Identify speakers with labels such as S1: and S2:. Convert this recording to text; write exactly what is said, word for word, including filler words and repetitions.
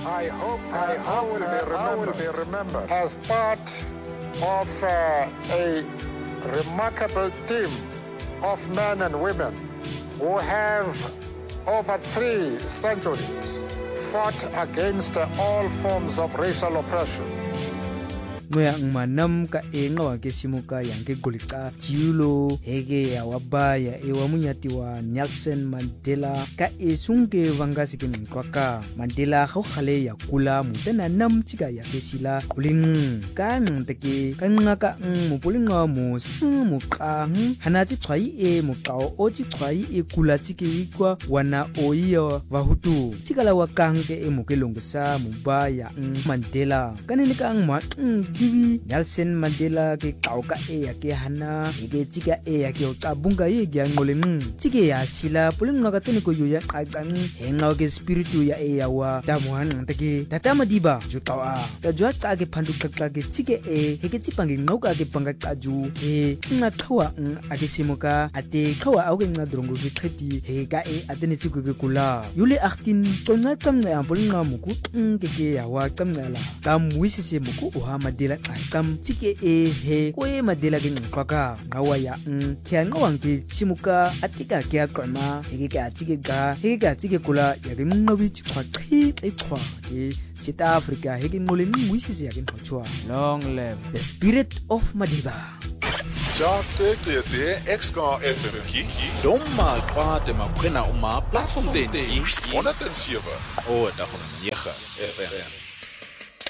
S1: I hope I, I, will, be remembered, I will be remembered as part of uh, a remarkable team of men and women who have over three centuries fought against all forms of racial oppression.
S2: Ngoya ngmanam ka enga wa kesimuka yang ke golika tiulo hege ya wabaya e wa munyati wa Nelson Mandela ka esunge vangasi ke nkwaka Mandela go khale ya kula mutena nam tsika ya kesila kuling ka nteke ka ngaka mo polinga mo mo kang hana tsi tshwai e mo kao o tsi tshwai e kula tsike ikwa wana oiyo wa hutu tsikala wa kang ke e mo ke longsa mo ba ya Mandela kanene ka ngma Nelson Mandela ke kauka e ya ke hana ke tsika e ya ke utabunga ye ya ngoleng tsike ya sila pulinga ka tene ko ya qaqang henga ke spiritu ya e ya wa tamuhan take tatama diba jutawa ta jwa tsa ke phandu qaqqa ke tsike e ke tsipange ngoka ke panga qaju e nga qhawa a ke simuka ate qhawa a ke nga drongo ke qheti he ka e atene tsiku ke kula yule eighteen tsona tsamna ya pulinga muku ke ke ya wa tsamnala ka muisise muku o ha Mandela tam tsike e he ko e Mandela ke nqaka ngawa ya n kya ngawang ke simuka atika ke aqama he ke atike ga he ke atike kula ya ke ngobi tshwa qhi e tshwa ke South Africa he ke ngole muisise ya ke nqachwa long live the spirit of Madiba.
S3: Ja te te te X-K F M ki dom mal kwate makwena uma platform te one oh seven o da nine F M